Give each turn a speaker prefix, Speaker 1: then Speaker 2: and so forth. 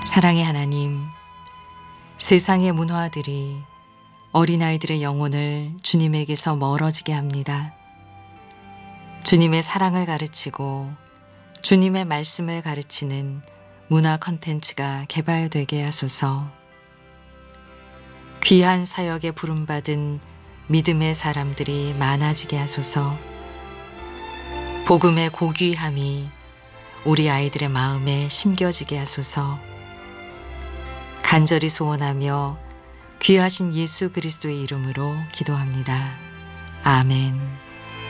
Speaker 1: 사랑의 하나님, 세상의 문화들이 어린아이들의 영혼을 주님에게서 멀어지게 합니다. 주님의 사랑을 가르치고 주님의 말씀을 가르치는 문화 콘텐츠가 개발되게 하소서. 귀한 사역에 부름받은 믿음의 사람들이 많아지게 하소서. 복음의 고귀함이 우리 아이들의 마음에 심겨지게 하소서. 간절히 소원하며 귀하신 예수 그리스도의 이름으로 기도합니다. 아멘.